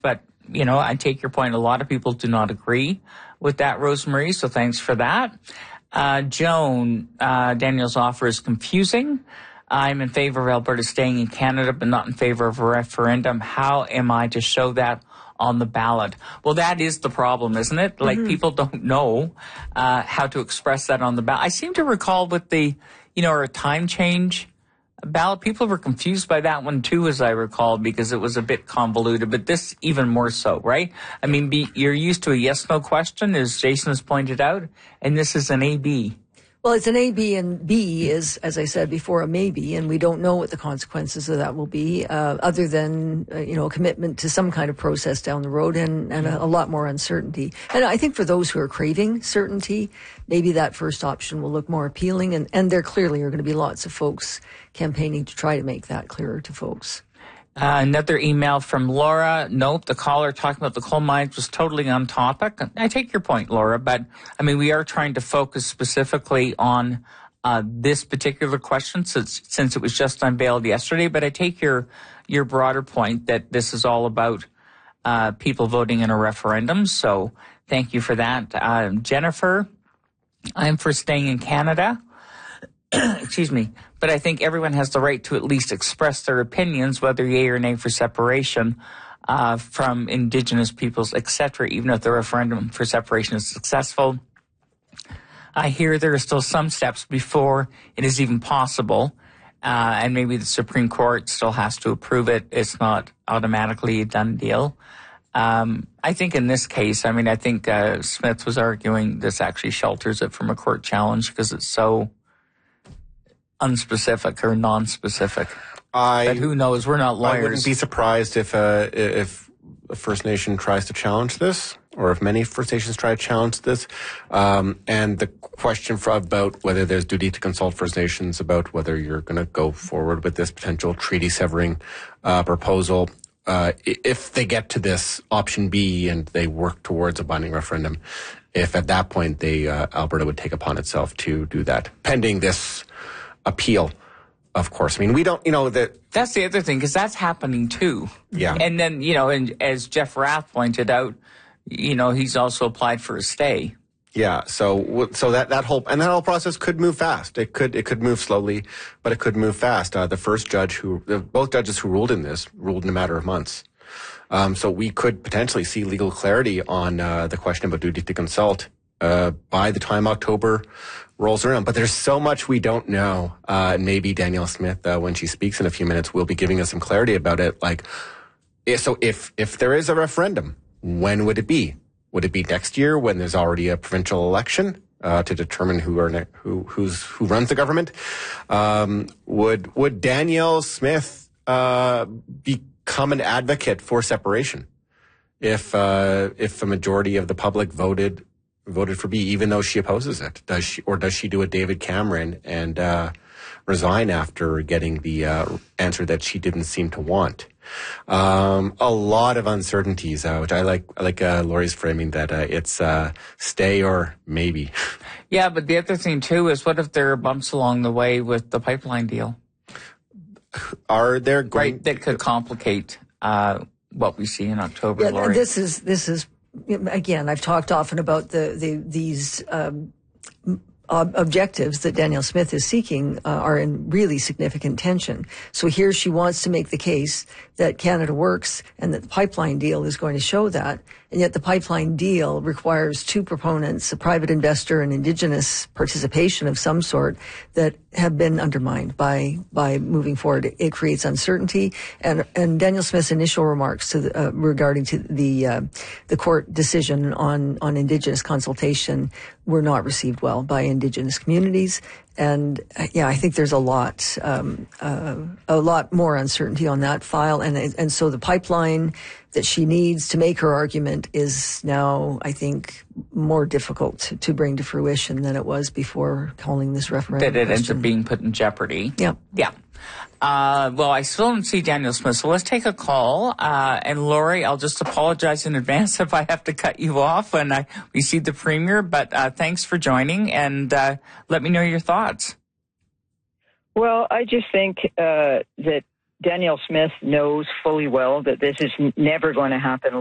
But, you know, I take your point. A lot of people do not agree with that, Rosemarie, so thanks for that. Joan, Daniel's offer is confusing. I'm in favor of Alberta staying in Canada, but not in favor of a referendum. How am I to show that on the ballot? Well, that is the problem, isn't it? Like, people don't know how to express that on the ballot. I seem to recall with the, you know, or a time change ballot, people were confused by that one too, as I recall, because it was a bit convoluted, but this even more so, right? I mean, you're used to a yes-no question, as Jason has pointed out, and this is an A-B. Well, it's an A, B, and B is, as I said before, a maybe, and we don't know what the consequences of that will be, other than, you know, a commitment to some kind of process down the road and a lot more uncertainty. And I think for those who are craving certainty, maybe that first option will look more appealing, and there clearly are going to be lots of folks campaigning to try to make that clearer to folks. Another email from Laura. Nope, the caller talking about the coal mines was totally on topic. I take your point, Laura, but I mean, we are trying to focus specifically on this particular question since it was just unveiled yesterday. But I take your broader point that this is all about people voting in a referendum. So thank you for that. Jennifer, I'm for staying in Canada. Excuse me. But I think everyone has the right to at least express their opinions, whether yay or nay for separation from Indigenous peoples, etc., even if the referendum for separation is successful. I hear there are still some steps before it is even possible, and maybe the Supreme Court still has to approve it. It's not automatically a done deal. I think in this case, I mean, I think Smith was arguing this actually shelters it from a court challenge because it's so unspecific or non-specific. But who knows? We're not lawyers. I wouldn't be surprised if a First Nation tries to challenge this, or if many First Nations try to challenge this. And the question about whether there's duty to consult First Nations about whether you're going to go forward with this potential treaty-severing proposal, if they get to this option B and they work towards a binding referendum, if at that point Alberta would take upon itself to do that, pending this appeal, of course. I mean, we don't, you know, that's the other thing, because that's happening too. Yeah. And then, you know, and as Jeff Rath pointed out, you know, he's also applied for a stay. Yeah. So that whole process could move fast. It could move slowly, but it could move fast. Both judges who ruled in this ruled in a matter of months. So we could potentially see legal clarity on the question about duty to consult by the time October rolls around. But there's so much we don't know. Maybe Danielle Smith, when she speaks in a few minutes, will be giving us some clarity about it. Like, so if there is a referendum, when would it be? Would it be next year when there's already a provincial election to determine who runs the government? Would Danielle Smith become an advocate for separation if a majority of the public voted for B, even though she opposes it? Does she do a David Cameron and resign after getting the answer that she didn't seem to want? A lot of uncertainties, which I like Laurie's framing that it's stay or maybe. Yeah, but the other thing too is, what if there are bumps along the way with the pipeline deal? Are there that could complicate what we see in October? Yeah, Laurie? this is again, I've talked often about these objectives that Danielle Smith is seeking are in really significant tension. So here she wants to make the case that Canada works and that the pipeline deal is going to show that. And yet the pipeline deal requires two proponents, a private investor and Indigenous participation of some sort, that have been undermined by moving forward. It creates uncertainty. And Danielle Smith's initial remarks regarding the court decision on Indigenous consultation were not received well by Indigenous communities. And yeah, I think there's a lot more uncertainty on that file. And so the pipeline that she needs to make her argument is now, I think, more difficult to bring to fruition than it was before calling this referendum. That it ends up being put in jeopardy. Yeah. Yeah. Well, I still don't see Danielle Smith, so let's take a call. And Laurie, I'll just apologize in advance if I have to cut you off when we see the Premier, but thanks for joining, and let me know your thoughts. Well, I just think that Danielle Smith knows fully well that this is never going to happen